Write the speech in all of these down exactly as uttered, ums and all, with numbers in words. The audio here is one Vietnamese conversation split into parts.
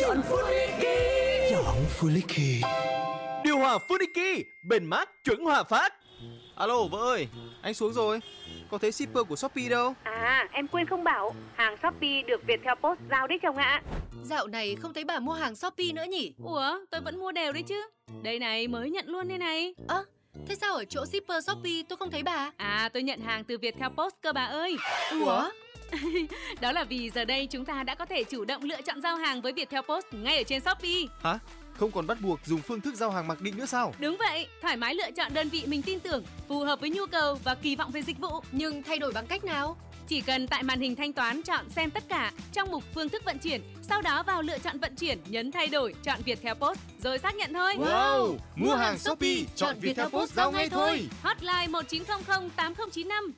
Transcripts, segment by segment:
Chọn Funiki. Chọn Funiki. Điều hòa Funiki, bền mát, chuẩn hòa phát. Alo vợ ơi, anh xuống rồi. Có thấy shipper của Shopee đâu? À, em quên không bảo, hàng Shopee được Viettel Post giao đấy chồng ạ. Dạo này không thấy bà mua hàng Shopee nữa nhỉ? Ủa, tôi vẫn mua đều đấy chứ. Đây này, mới nhận luôn đây này. Ơ, à, thế sao ở chỗ shipper Shopee tôi không thấy bà? À, tôi nhận hàng từ Viettel Post cơ bà ơi. Ủa? Đó là vì giờ đây chúng ta đã có thể chủ động lựa chọn giao hàng với Viettel Post ngay ở trên Shopee. Hả? Không còn bắt buộc dùng phương thức giao hàng mặc định nữa sao? Đúng vậy, thoải mái lựa chọn đơn vị mình tin tưởng, phù hợp với nhu cầu và kỳ vọng về dịch vụ. Nhưng thay đổi bằng cách nào? Chỉ cần tại màn hình thanh toán chọn xem tất cả trong mục phương thức vận chuyển, sau đó vào lựa chọn vận chuyển, nhấn thay đổi, chọn Viettel Post rồi xác nhận thôi. Wow, mua hàng Shopee chọn Viettel Post giao ngay thôi. Hotline một chín không không tám không chín năm.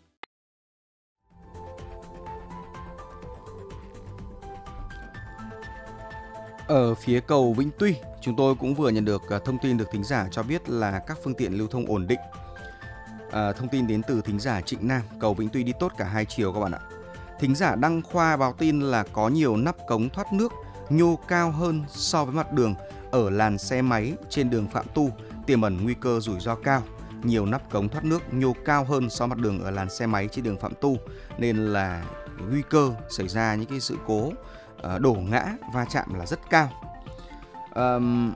Ở phía cầu Vĩnh Tuy, chúng tôi cũng vừa nhận được thông tin được thính giả cho biết là các phương tiện lưu thông ổn định. À, thông tin đến từ thính giả Trịnh Nam, cầu Vĩnh Tuy đi tốt cả hai chiều các bạn ạ. Thính giả Đăng Khoa báo tin là có nhiều nắp cống thoát nước nhô cao hơn so với mặt đường ở làn xe máy trên đường Phạm Tu, tiềm ẩn nguy cơ rủi ro cao. Nhiều nắp cống thoát nước nhô cao hơn so với mặt đường ở làn xe máy trên đường Phạm Tu nên là nguy cơ xảy ra những cái sự cố đổ ngã va chạm là rất cao. Um,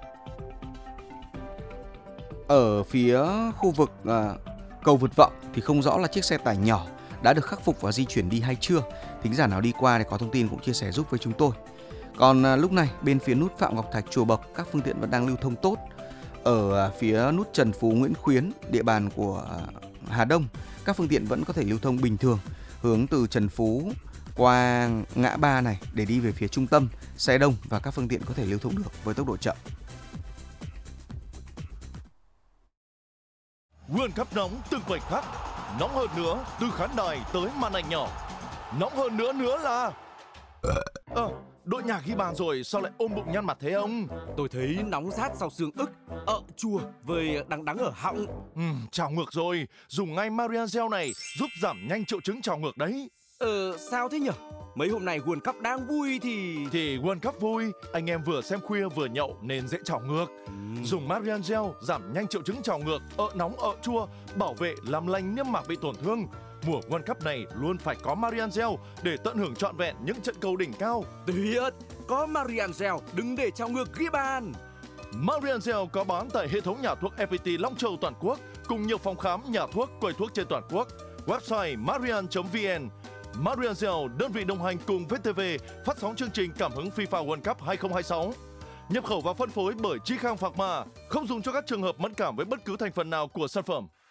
ở phía khu vực uh, cầu Vượt Vọng thì không rõ là chiếc xe tải nhỏ đã được khắc phục và di chuyển đi hay chưa. Thính giả nào đi qua thì có thông tin cũng chia sẻ giúp với chúng tôi. Còn uh, lúc này bên phía nút Phạm Ngọc Thạch Chùa Bộc các phương tiện vẫn đang lưu thông tốt. Ở uh, phía nút Trần Phú Nguyễn Khuyến, địa bàn của uh, Hà Đông, các phương tiện vẫn có thể lưu thông bình thường hướng từ Trần Phú qua ngã ba này để đi về phía trung tâm, xe đông và các phương tiện có thể lưu thông được với tốc độ chậm. World Cup nóng từng khoảnh khắc, nóng hơn nữa từ khán đài tới màn ảnh nhỏ. Nóng hơn nữa nữa là Ờ, à, đội nhà ghi bàn rồi sao lại ôm bụng nhăn mặt thế ông? Tôi thấy nóng rát sau xương ức, ợ chua với đắng đắng ở họng. Ừ, trào ngược rồi, dùng ngay Marian Gel này giúp giảm nhanh triệu chứng trào ngược đấy. Ờ, sao thế nhỉ? Mấy hôm nay World Cup đang vui thì... Thì World Cup vui, anh em vừa xem khuya vừa nhậu nên dễ trào ngược. uhm. Dùng Marian Gel giảm nhanh triệu chứng trào ngược, ợ nóng ợ chua, bảo vệ làm lành niêm mạc bị tổn thương. Mùa World Cup này luôn phải có Marian Gel để tận hưởng trọn vẹn những trận cầu đỉnh cao. Tuyệt, có Marian Gel đừng để trào ngược ghi bàn. Marian Gel có bán tại hệ thống nhà thuốc ép pê tê Long Châu toàn quốc cùng nhiều phòng khám, nhà thuốc, quầy thuốc trên toàn quốc. Website marian chấm vn. Marian Gel, đơn vị đồng hành cùng vê tê vê phát sóng chương trình cảm hứng FIFA World Cup hai không hai sáu. Nhập khẩu và phân phối bởi Chi Khang Phạc Ma, không dùng cho các trường hợp mẫn cảm với bất cứ thành phần nào của sản phẩm.